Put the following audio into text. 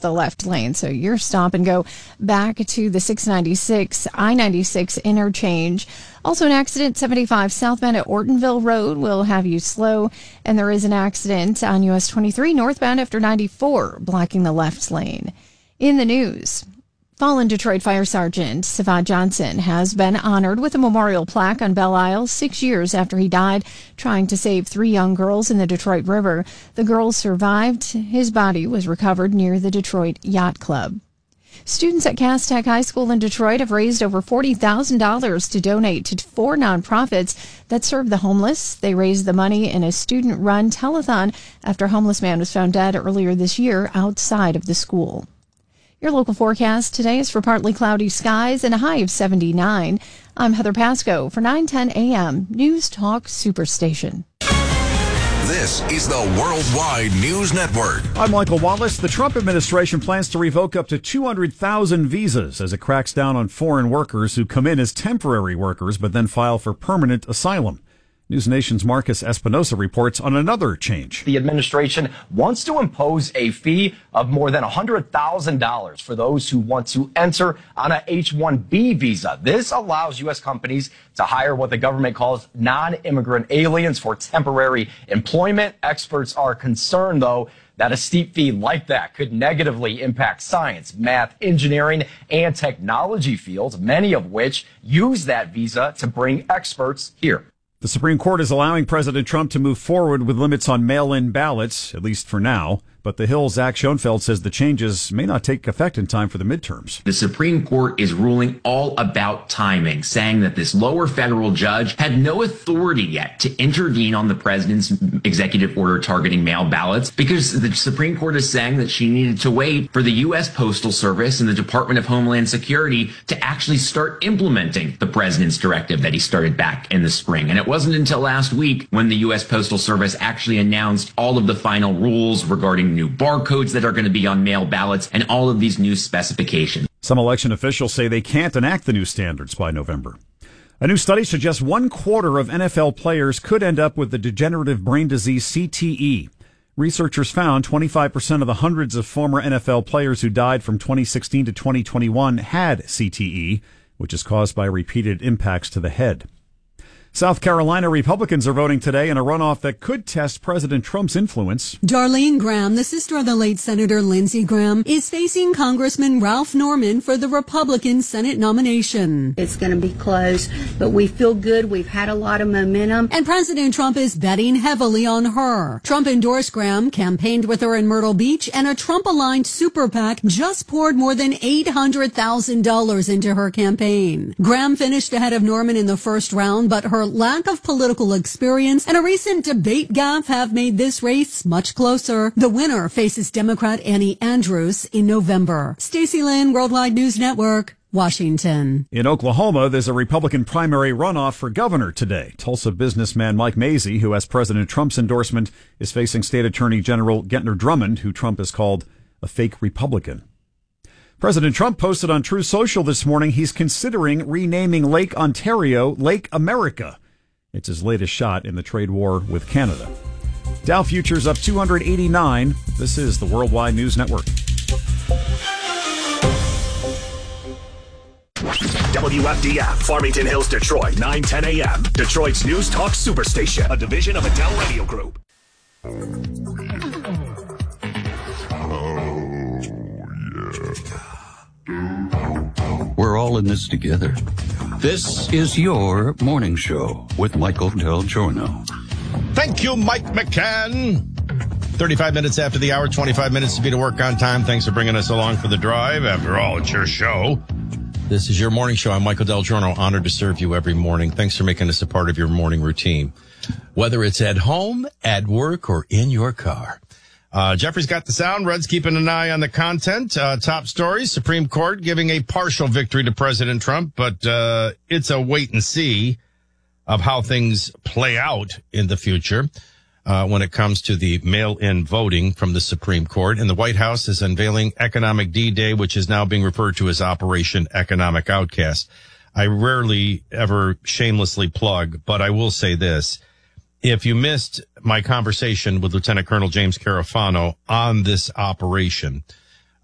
the left lane. So your stop and go back to the 696 I-96 interchange. Also an accident, 75 southbound at Ortonville Road will have you slow. And there is an accident on US 23 northbound after 94, blocking the left lane. In the news, fallen Detroit Fire Sergeant Savad Johnson has been honored with a memorial plaque on Belle Isle 6 years after he died trying to save 3 young girls in the Detroit River. The girls survived. His body was recovered near the Detroit Yacht Club. Students at Cass Tech High School in Detroit have raised over $40,000 to donate to 4 nonprofits that serve the homeless. They raised the money in a student-run telethon after a homeless man was found dead earlier this year outside of the school. Your local forecast today is for partly cloudy skies and a high of 79. I'm Heather Pasco for 9:10 a.m. News Talk Superstation. This is the Worldwide News Network. I'm Michael Wallace. The Trump administration plans to revoke up to 200,000 visas as it cracks down on foreign workers who come in as temporary workers but then file for permanent asylum. News Nation's Marcus Espinosa reports on another change. The administration wants to impose a fee of more than $100,000 for those who want to enter on a H-1B visa. This allows U.S. companies to hire what the government calls non-immigrant aliens for temporary employment. Experts are concerned, though, that a steep fee like that could negatively impact science, math, engineering, and technology fields, many of which use that visa to bring experts here. The Supreme Court is allowing President Trump to move forward with limits on mail-in ballots, at least for now. But The Hill's Zach Schoenfeld says the changes may not take effect in time for the midterms. The Supreme Court is ruling all about timing, saying that this lower federal judge had no authority yet to intervene on the president's executive order targeting mail ballots because the Supreme Court is saying that she needed to wait for the U.S. Postal Service and the Department of Homeland Security to actually start implementing the president's directive that he started back in the spring. And it wasn't until last week when the U.S. Postal Service actually announced all of the final rules regarding new barcodes that are going to be on mail ballots and all of these new specifications. Some election officials say they can't enact the new standards by November. A new study suggests 1/4 of NFL players could end up with the degenerative brain disease CTE. Researchers found 25% of the hundreds of former NFL players who died from 2016 to 2021 had CTE, which is caused by repeated impacts to the head. South Carolina Republicans are voting today in a runoff that could test President Trump's influence. Darlene Graham, the sister of the late Senator Lindsey Graham, is facing Congressman Ralph Norman for the Republican Senate nomination. It's going to be close, but we feel good. We've had a lot of momentum. And President Trump is betting heavily on her. Trump endorsed Graham, campaigned with her in Myrtle Beach, and a Trump-aligned super PAC just poured more than $800,000 into her campaign. Graham finished ahead of Norman in the first round, but her lack of political experience and a recent debate gaffe have made this race much closer. The winner faces Democrat Annie Andrews in November. Stacey Lynn, Worldwide News Network, Washington. In Oklahoma, there's a Republican primary runoff for governor today. Tulsa businessman Mike Mazzei, who has President Trump's endorsement, is facing State Attorney General Gentner Drummond, who Trump has called a fake Republican. President Trump posted on Truth Social this morning he's considering renaming Lake Ontario Lake America. It's his latest shot in the trade war with Canada. Dow futures up 289. This is the Worldwide News Network. WFDF, Farmington Hills, Detroit, 9:10 a.m. Detroit's News Talk Superstation, a division of Adele Radio Group. We're all in this together. This is your morning show with Michael Del Giorno. Thank you, Mike McCann. 35 minutes after the hour, 25 minutes to be to work on time. Thanks for bringing us along for the drive. After all, it's your show. This is your morning show. I'm Michael Del Giorno, honored to serve you every morning. Thanks for making us a part of your morning routine, whether it's at home, at work, or in your car. Jeffrey's got the sound. Red's keeping an eye on the content. Top stories, Supreme Court giving a partial victory to President Trump, but it's a wait and see of how things play out in the future when it comes to the mail-in voting from the Supreme Court. And the White House is unveiling Economic D-Day, which is now being referred to as Operation Economic Outcast. I rarely ever shamelessly plug, but I will say this. If you missed my conversation with Lieutenant Colonel James Carafano on this operation,